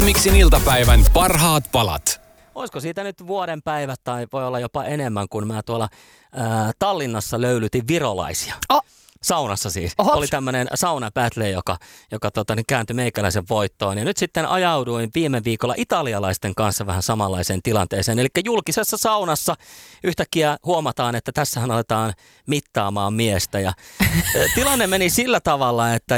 Podmixin iltapäivän parhaat palat. Olisiko siitä nyt vuoden päivät tai voi olla jopa enemmän, kun mä tuolla Tallinnassa löylytin virolaisia. Saunassa siis. Oli tämmöinen saunabattle, joka kääntyi meikäläisen voittoon. Ja nyt sitten ajauduin viime viikolla italialaisten kanssa vähän samanlaiseen tilanteeseen. Eli julkisessa saunassa yhtäkkiä huomataan, että tässähän aletaan mittaamaan miestä. Ja tilanne meni sillä tavalla, että